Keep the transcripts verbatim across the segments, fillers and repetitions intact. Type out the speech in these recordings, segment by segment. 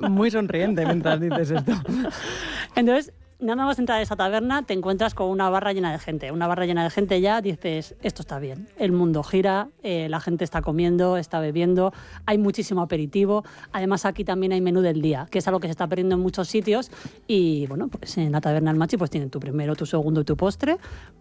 muy sonriente mientras dices esto. Entonces, nada más entrar a esa taberna, te encuentras con una barra llena de gente. Una barra llena de gente ya dices, esto está bien. El mundo gira, eh, la gente está comiendo, está bebiendo, hay muchísimo aperitivo. Además, aquí también hay menú del día, que es algo que se está perdiendo en muchos sitios. Y bueno, pues en la taberna del Machi pues tienen tu primero, tu segundo y tu postre,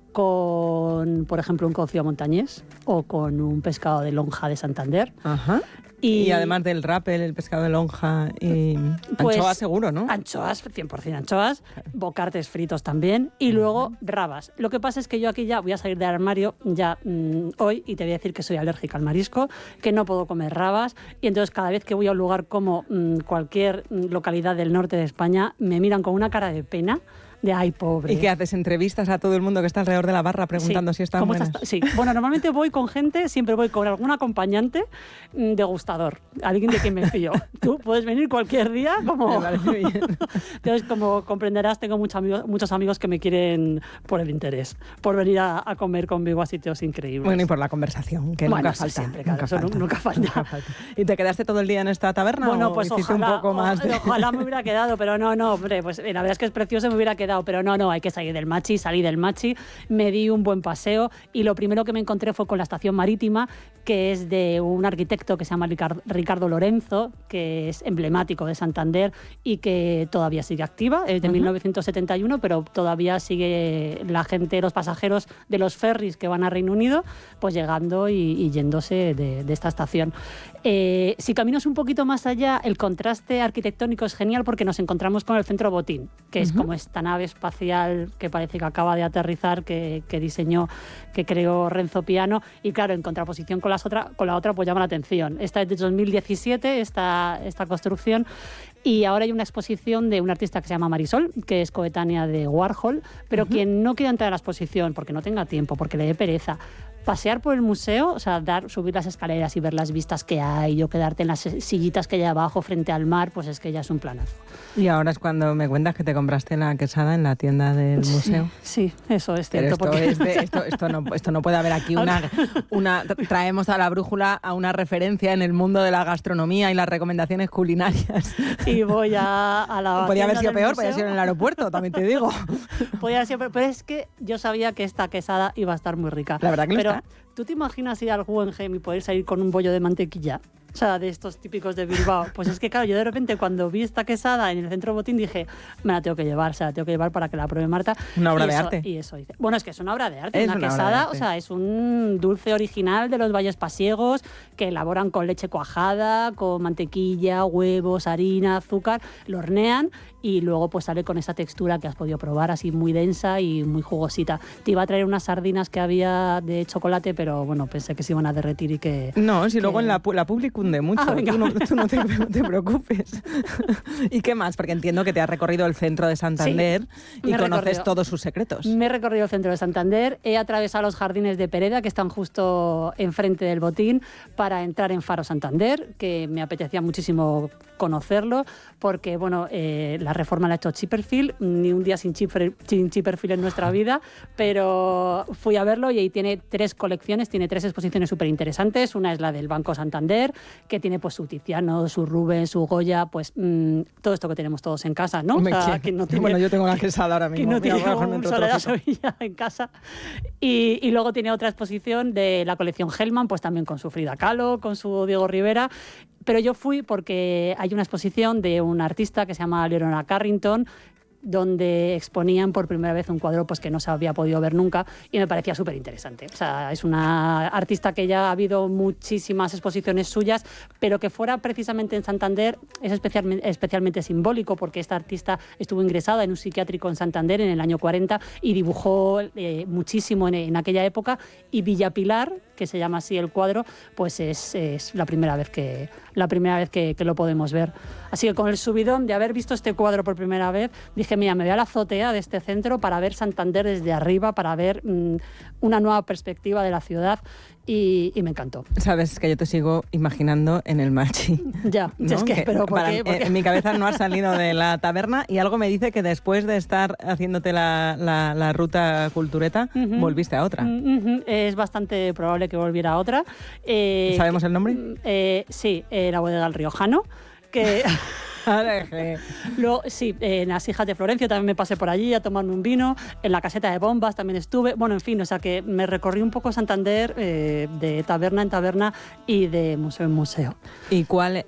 con, por ejemplo, un cocido montañés o con un pescado de lonja de Santander. Ajá. Y, y además del rappel, el pescado de lonja y pues, anchoas seguro, ¿no? Anchoas, cien por ciento anchoas, bocartes fritos también y luego rabas. Lo que pasa es que yo aquí ya voy a salir del armario ya mmm, hoy y te voy a decir que soy alérgica al marisco, que no puedo comer rabas y entonces cada vez que voy a un lugar como mmm, cualquier localidad del norte de España me miran con una cara de pena. De ay, pobre. ¿Y qué haces? ¿Entrevistas a todo el mundo que está alrededor de la barra preguntando sí, si están buenas? Estás? Sí. Bueno, normalmente voy con gente, siempre voy con algún acompañante mmm, degustador, alguien de quien me fío. Tú puedes venir cualquier día, como... Me parece bien. Entonces, como comprenderás, tengo muchos amigos, muchos amigos que me quieren por el interés, por venir a, a comer conmigo a sitios increíbles. Bueno, y por la conversación, que bueno, nunca falta. Siempre, claro, nunca, eso falta. nunca falta. Nunca falta. ¿Y te quedaste todo el día en esta taberna bueno, o pues hiciste ojalá, un poco más de... ojalá me hubiera quedado, pero no, no, hombre, pues la verdad es que es precioso, me hubiera quedado, pero no, no, hay que salir del Machi, salí del Machi, me di un buen paseo y lo primero que me encontré fue con la estación marítima, que es de un arquitecto que se llama Ricardo Lorenzo, que es emblemático de Santander y que todavía sigue activa, es de uh-huh. mil novecientos setenta y uno, pero todavía sigue la gente, los pasajeros de los ferries que van a Reino Unido, pues llegando y, y yéndose de, de esta estación. Eh, si caminas un poquito más allá, el contraste arquitectónico es genial porque nos encontramos con el Centro Botín, que uh-huh. es como esta nave espacial que parece que acaba de aterrizar, que, que diseñó, que creó Renzo Piano, y claro, en contraposición con, las otra, con la otra, pues llama la atención. Esta es de dos mil diecisiete, esta, esta construcción, y ahora hay una exposición de un artista que se llama Marisol, que es coetánea de Warhol, pero uh-huh. quien no quiera entrar a la exposición porque no tenga tiempo, porque le dé pereza, pasear por el museo, o sea, dar, subir las escaleras y ver las vistas que hay, o quedarte en las sillitas que hay abajo frente al mar, pues es que ya es un planazo. Y ahora es cuando me cuentas que te compraste la quesada en la tienda del sí, museo. Sí, eso es cierto. Pero esto, porque... es de, esto, esto, no, esto no puede haber aquí una, una... Traemos a la brújula a una referencia en el mundo de la gastronomía y las recomendaciones culinarias. Y voy a, a la Podría haber sido peor, museo. podría haber sido en el aeropuerto, también te digo. Podría haber sido peor, pero es que yo sabía que esta quesada iba a estar muy rica. La verdad que pero, lo está. ¿tú te imaginas ir al Guggenheim y poder salir con un bollo de mantequilla? O sea, de estos típicos de Bilbao. Pues es que, claro, yo de repente cuando vi esta quesada en el Centro Botín dije, me la tengo que llevar, o sea, la tengo que llevar para que la pruebe Marta. Una obra y de eso, arte. Y eso dice. Bueno, es que es una obra de arte. Es una, una quesada, arte. O sea, es un dulce original de los Valles Pasiegos que elaboran con leche cuajada, con mantequilla, huevos, harina, azúcar, lo hornean y luego pues sale con esa textura que has podido probar, así muy densa y muy jugosita. Te iba a traer unas sardinas que había de chocolate, pero bueno, pensé que se iban a derretir y que... No, si que... luego en la, la publi cunde mucho, ah, tú, no, tú no, te, no te preocupes. ¿Y qué más? Porque entiendo que te has recorrido el centro de Santander sí, y conoces recorrido. todos sus secretos. Me he recorrido el centro de Santander, he atravesado los jardines de Pereda, que están justo enfrente del Botín, para entrar en Faro Santander, que me apetecía muchísimo conocerlo, porque bueno, eh, la reforma la ha hecho Chipperfield, ni un día sin, Chipper, sin Chipperfield en nuestra vida, pero fui a verlo y ahí tiene tres colecciones, tiene tres exposiciones súper interesantes. Una es la del Banco Santander, que tiene pues su Tiziano, su Rubens, su Goya, pues mmm, todo esto que tenemos todos en casa, ¿no? O sea, que no tiene, bueno, yo tengo la quesada ahora mismo. Que no tiene un Soledad Sevilla en casa. Y, y luego tiene otra exposición de la colección Hellman, pues también con su Frida Kahlo, con su Diego Rivera. Pero yo fui porque hay una exposición de un artista que se llama Leonora Carrington, donde exponían por primera vez un cuadro pues, que no se había podido ver nunca y me parecía súper interesante. O sea, es una artista que ya ha habido muchísimas exposiciones suyas, pero que fuera precisamente en Santander es especialmente, especialmente simbólico porque esta artista estuvo ingresada en un psiquiátrico en Santander en el año cuarenta y dibujó eh, muchísimo en, en aquella época, y Villa Pilar, que se llama así el cuadro, pues es, es la primera vez que la primera vez que, que lo podemos ver. Así que con el subidón de haber visto este cuadro por primera vez, dije, mira, me voy a la azotea de este centro para ver Santander desde arriba, para ver mmm, una nueva perspectiva de la ciudad, y, y me encantó. Sabes que yo te sigo imaginando en el Machi. Ya, ¿no? es que, que pero ¿por para, qué? ¿Por qué? En mi cabeza no has salido de la taberna y algo me dice que después de estar haciéndote la, la, la ruta cultureta, uh-huh. volviste a otra. Uh-huh. Es bastante probable que volviera a otra. Eh, ¿Sabemos el nombre? Eh, sí, eh, la bodega El Riojano, que... Luego, sí, en las Hijas de Florencio también me pasé por allí a tomarme un vino, en la Caseta de Bombas también estuve, bueno, en fin, o sea que me recorrí un poco Santander eh, de taberna en taberna y de museo en museo. ¿Y cuál,